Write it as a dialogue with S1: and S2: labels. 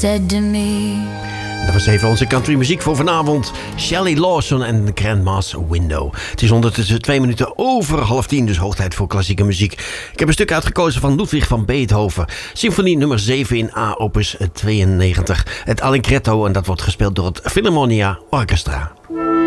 S1: said to me.
S2: Dat was even onze countrymuziek voor vanavond. Shelley Lawson en Grandma's Window. Het is ondertussen 2 minuten over 9:30, dus hoog tijd voor klassieke muziek. Ik heb een stuk uitgekozen van Ludwig van Beethoven. Symfonie nummer 7 in A, opus 92. Het Allegretto, en dat wordt gespeeld door het Philharmonia Orchestra.